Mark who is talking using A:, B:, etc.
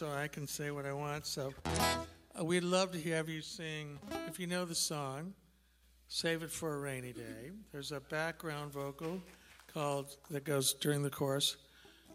A: so I can say what I want. So we'd love to have you sing, if you know the song, Save It for a Rainy Day. There's a background vocal that goes during the chorus